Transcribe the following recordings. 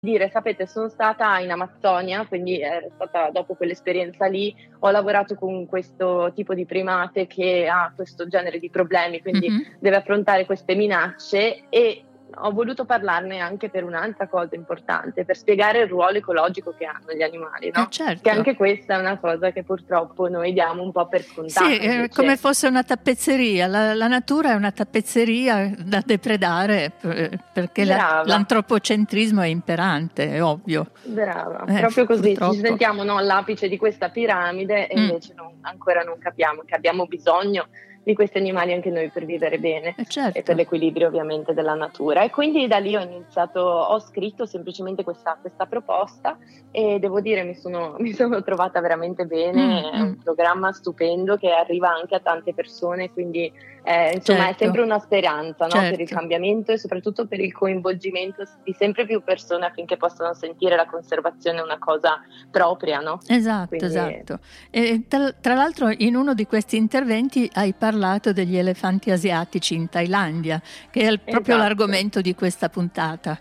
dire, sapete, sono stata in Amazzonia, quindi è stata dopo quell'esperienza lì, ho lavorato con questo tipo di primate che ha questo genere di problemi, quindi Mhm. deve affrontare queste minacce, e ho voluto parlarne anche per un'altra cosa importante, per spiegare il ruolo ecologico che hanno gli animali, no? Che Certo. anche questa è una cosa che purtroppo noi diamo un po' per scontata. Sì, è come fosse una tappezzeria. La natura è una tappezzeria da depredare perché Brava. l'antropocentrismo è imperante, è ovvio. Brava, proprio così, purtroppo. ci sentiamo, no, all'apice di questa piramide e invece ancora non capiamo che abbiamo bisogno di questi animali anche noi per vivere bene, certo. e per l'equilibrio ovviamente della natura. E quindi da lì ho scritto semplicemente questa proposta, e devo dire mi sono trovata veramente bene. È un programma stupendo che arriva anche a tante persone, quindi insomma è sempre una speranza, no? Per il cambiamento e soprattutto per il coinvolgimento di sempre più persone, affinché possano sentire la conservazione una cosa propria, no? Esatto, quindi... esatto. E tra l'altro in uno di questi interventi hai parlato degli elefanti asiatici in Thailandia, che è proprio l'argomento di questa puntata.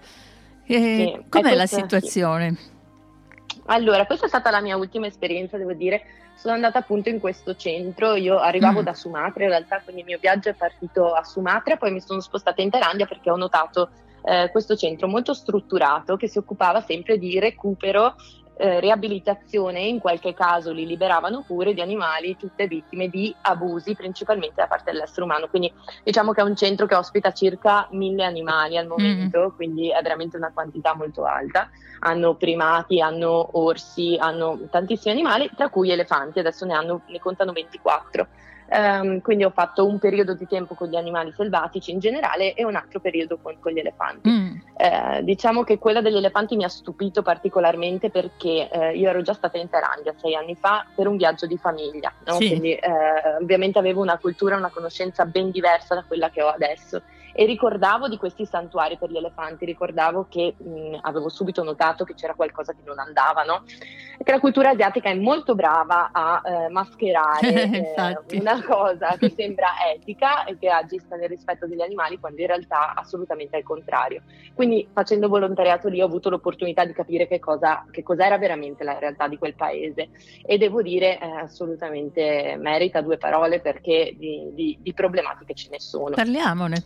Sì, com'è la situazione? Sì. Allora, questa è stata la mia ultima esperienza, devo dire. Sono andata appunto in questo centro, io arrivavo da Sumatra in realtà, quindi il mio viaggio è partito a Sumatra, poi mi sono spostata in Thailandia perché ho notato questo centro molto strutturato che si occupava sempre di recupero, riabilitazione, e in qualche caso li liberavano pure, di animali tutte vittime di abusi, principalmente da parte dell'essere umano. Quindi diciamo che è un centro che ospita circa 1000 animali al momento, quindi è veramente una quantità molto alta. Hanno primati, hanno orsi, hanno tantissimi animali, tra cui elefanti, adesso ne contano 24. Quindi ho fatto un periodo di tempo con gli animali selvatici in generale e un altro periodo con gli elefanti. Diciamo che quella degli elefanti mi ha stupito particolarmente perché io ero già stata in Thailandia 6 anni fa per un viaggio di famiglia, no? Sì. Quindi ovviamente avevo una cultura, una conoscenza ben diversa da quella che ho adesso, e ricordavo di questi santuari per gli elefanti, ricordavo che avevo subito notato che c'era qualcosa che non andava, no? E che la cultura asiatica è molto brava a mascherare una cosa che sembra etica e che agisca nel rispetto degli animali, quando in realtà assolutamente è il contrario. Quindi facendo volontariato lì ho avuto l'opportunità di capire che cosa era veramente la realtà di quel paese, e devo dire assolutamente merita 2 parole, perché di problematiche ce ne sono. Parliamone.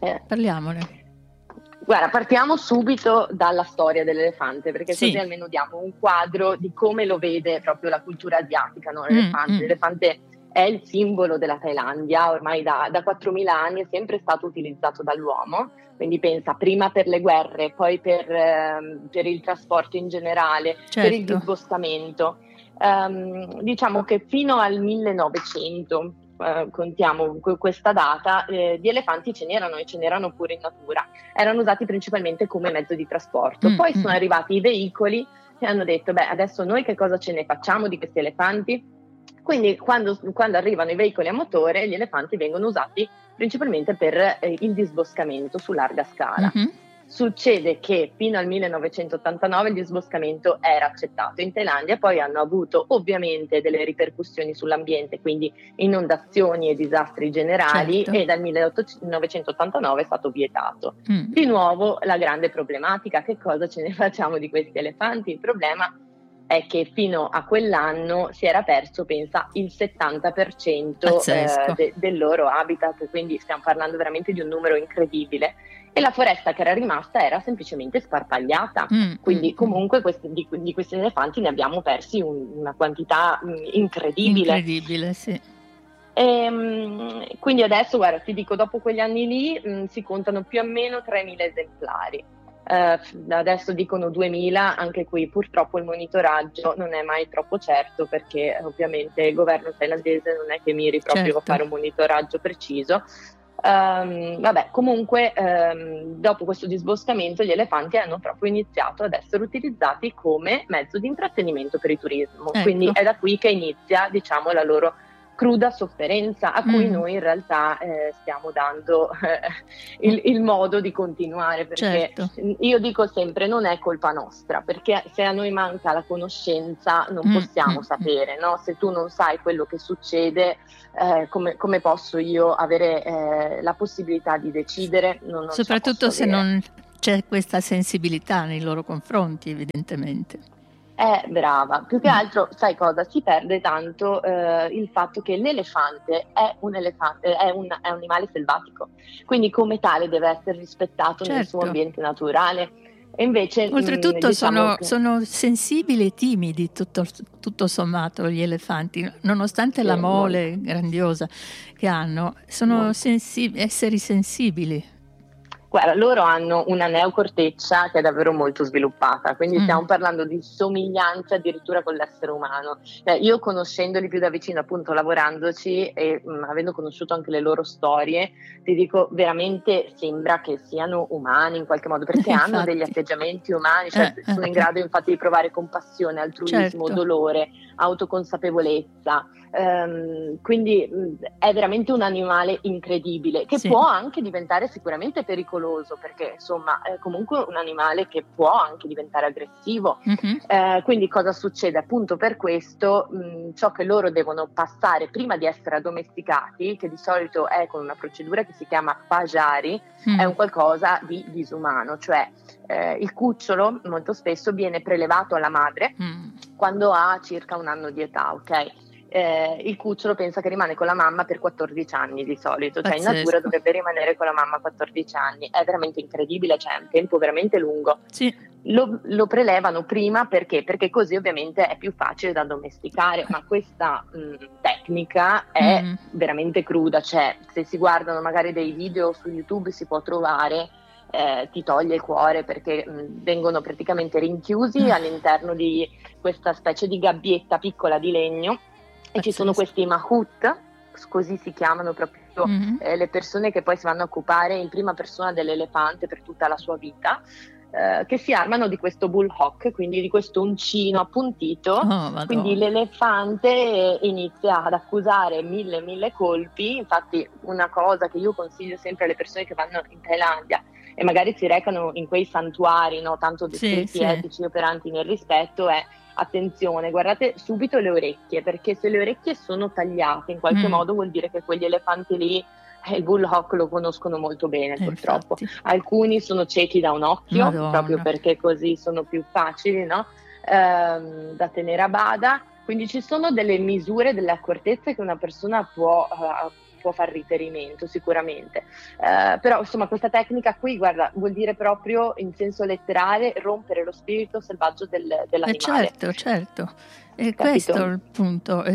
Guarda, partiamo subito dalla storia dell'elefante, perché così almeno diamo un quadro di come lo vede proprio la cultura asiatica, no? L'elefante è il simbolo della Thailandia, ormai da 4.000 anni è sempre stato utilizzato dall'uomo, quindi pensa prima per le guerre, poi per il trasporto in generale, per il disboscamento. Diciamo che fino al 1900, contiamo questa data, di elefanti ce n'erano, e ce n'erano pure in natura. Erano usati principalmente come mezzo di trasporto. Poi sono arrivati i veicoli e hanno detto, adesso noi che cosa ce ne facciamo di questi elefanti? Quindi quando arrivano i veicoli a motore, gli elefanti vengono usati principalmente per il disboscamento su larga scala. Succede che fino al 1989 il disboscamento era accettato in Thailandia, poi hanno avuto ovviamente delle ripercussioni sull'ambiente, quindi inondazioni e disastri generali, e dal 1989 è stato vietato. Di nuovo la grande problematica: che cosa ce ne facciamo di questi elefanti? Il problema è che fino a quell'anno si era perso, pensa, il 70% del loro habitat, quindi stiamo parlando veramente di un numero incredibile, e la foresta che era rimasta era semplicemente sparpagliata, quindi comunque di questi elefanti ne abbiamo persi una quantità incredibile, sì. Quindi adesso, guarda, ti dico, dopo quegli anni lì si contano più o meno 3.000 esemplari. Adesso dicono 2000, anche qui purtroppo il monitoraggio non è mai troppo certo, perché ovviamente il governo thailandese non è che miri proprio a fare un monitoraggio preciso. Comunque dopo questo disboscamento gli elefanti hanno proprio iniziato ad essere utilizzati come mezzo di intrattenimento per il turismo, quindi è da qui che inizia, diciamo, la loro cruda sofferenza, a cui noi in realtà stiamo dando il modo di continuare, perché io dico sempre non è colpa nostra, perché se a noi manca la conoscenza non possiamo sapere, no? Se tu non sai quello che succede, come posso io avere la possibilità di decidere? Non soprattutto se non c'è questa sensibilità nei loro confronti, evidentemente. Brava, più che altro, sai cosa? Si perde tanto il fatto che l'elefante è un animale selvatico, quindi come tale deve essere rispettato nel suo ambiente naturale. E invece, oltretutto sono sensibili e timidi tutto sommato gli elefanti, nonostante la mole grandiosa che hanno, sono esseri sensibili. Guarda, loro hanno una neocorteccia che è davvero molto sviluppata, quindi stiamo parlando di somiglianze addirittura con l'essere umano. Io conoscendoli più da vicino, appunto lavorandoci e avendo conosciuto anche le loro storie, ti dico veramente sembra che siano umani in qualche modo, perché hanno degli atteggiamenti umani, cioè sono in grado infatti di provare compassione, altruismo, dolore, autoconsapevolezza. Quindi è veramente un animale incredibile che può anche diventare sicuramente pericoloso, perché insomma è comunque un animale che può anche diventare aggressivo. Quindi cosa succede? Appunto per questo ciò che loro devono passare prima di essere addomesticati, che di solito è con una procedura che si chiama pajari, è un qualcosa di disumano, cioè il cucciolo molto spesso viene prelevato alla madre quando ha circa 1 anno di età, ok? Il cucciolo pensa che rimane con la mamma per 14 anni di solito, cioè in natura dovrebbe rimanere con la mamma 14 anni, è veramente incredibile, cioè è un tempo veramente lungo. Lo prelevano prima perché così ovviamente è più facile da addomesticare, ma questa tecnica è veramente cruda, cioè se si guardano magari dei video su YouTube si può trovare, ti toglie il cuore perché vengono praticamente rinchiusi all'interno di questa specie di gabbietta piccola di legno. E ci sono questi mahout, così si chiamano proprio le persone che poi si vanno a occupare in prima persona dell'elefante per tutta la sua vita, che si armano di questo bullhawk, quindi di questo uncino appuntito. Quindi l'elefante inizia ad accusare mille colpi. Infatti una cosa che io consiglio sempre alle persone che vanno in Thailandia e magari si recano in quei santuari, no, tanto descritti etici, operanti nel rispetto, è attenzione, guardate subito le orecchie, perché se le orecchie sono tagliate in qualche modo vuol dire che quegli elefanti lì il bullhawk lo conoscono molto bene, purtroppo. Alcuni sono ciechi da un occhio, proprio perché così sono più facili, no? Da tenere a bada. Quindi ci sono delle misure, delle accortezze che una persona può far riferimento sicuramente, però insomma questa tecnica qui, guarda, vuol dire proprio in senso letterale rompere lo spirito selvaggio dell'animale. Certo. E questo è il punto,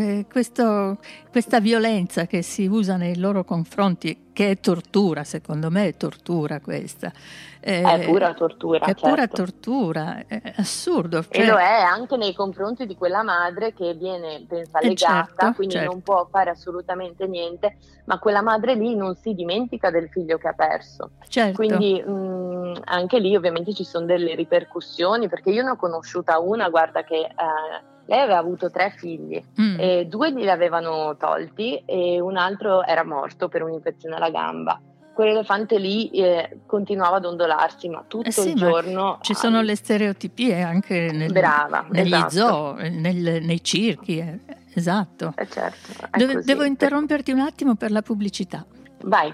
questa violenza che si usa nei loro confronti, che è tortura, secondo me è tortura questa. È pura tortura. È pura tortura, è assurdo. E lo è anche nei confronti di quella madre che viene, pensa, legata, quindi non può fare assolutamente niente, ma quella madre lì non si dimentica del figlio che ha perso. Quindi anche lì ovviamente ci sono delle ripercussioni, perché io ne ho conosciuta una, guarda, che lei aveva avuto 3 figli, e 2 glieli avevano tolti e un altro era morto per un'infezione alla gamba. Quell'elefante lì continuava ad ondolarsi, ma tutto il giorno. Ci sono le stereotipie anche negli zoo, nei circhi, esatto. Certo, devo interromperti un attimo per la pubblicità. Vai.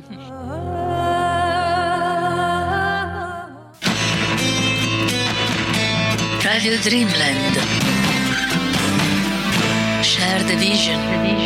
Radio Dreamland. Share the vision.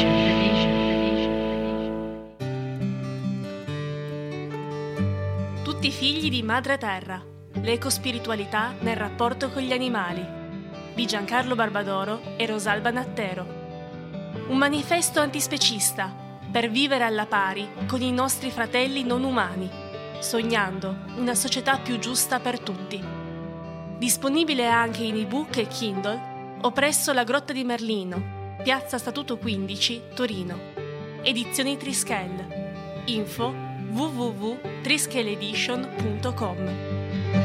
Tutti figli di Madre Terra. L'ecospiritualità nel rapporto con gli animali. Di Giancarlo Barbadoro e Rosalba Nattero. Un manifesto antispecista per vivere alla pari con i nostri fratelli non umani, sognando una società più giusta per tutti. Disponibile anche in ebook e Kindle o presso la Grotta di Merlino, Piazza Statuto 15, Torino. Edizioni Trischel. Info www.trischeledition.com.